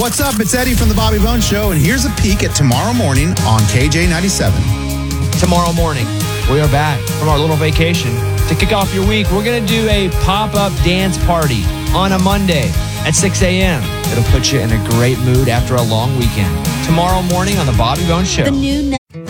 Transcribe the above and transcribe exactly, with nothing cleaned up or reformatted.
What's up? It's Eddie from the Bobby Bones Show, and here's a peek at tomorrow morning on K J ninety-seven. Tomorrow morning, we are back from our little vacation. To kick off your week, we're going to do a pop-up dance party on a Monday at six a.m. It'll put you in a great mood after a long weekend. Tomorrow morning on the Bobby Bones Show. The new